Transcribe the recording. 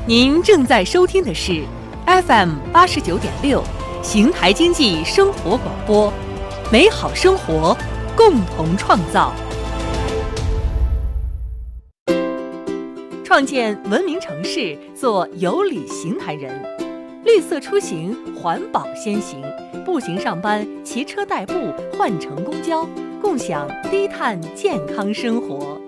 您正在收听的是 FM89.6邢台经济生活广播，美好生活，共同创造。创建文明城市，做有礼邢台人。绿色出行，环保先行。步行上班，骑车代步，换乘公交，共享低碳健康生活。